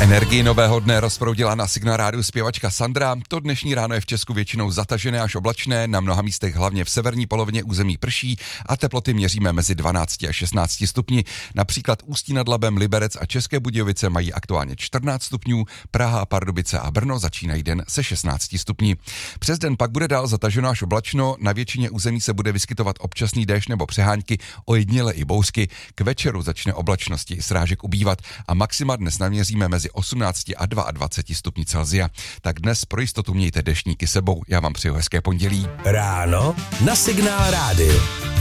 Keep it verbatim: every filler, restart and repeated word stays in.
Energii nového dne rozproudila na Signál rádiu zpěvačka Sandra. To dnešní ráno je v Česku většinou zatažené až oblačné, na mnoha místech hlavně v severní polovině území prší a teploty měříme mezi dvanácti a šestnácti stupni. Například Ústí nad Labem, Liberec a České Budějovice mají aktuálně čtrnáct stupňů, Praha, Pardubice a Brno začínají den se šestnácti stupni. Přes den pak bude dál zataženo až oblačno, na většině území se bude vyskytovat občasný déšť nebo přehánky, ojediněle i bouřky. K večeru začne oblačnosti i srážek ubývat a maxima dnes naměříme mezi osmnácti a dvaceti dvěma stupni Celsia. Tak dnes pro jistotu mějte deštníky sebou. Já vám přeju hezké pondělí. Ráno na Signál rádiu.